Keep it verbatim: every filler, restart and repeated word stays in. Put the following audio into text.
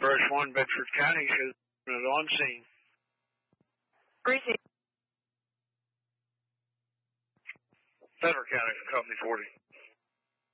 Brush one, Bedford County shows it on scene. Receive. Bedford County, Company forty.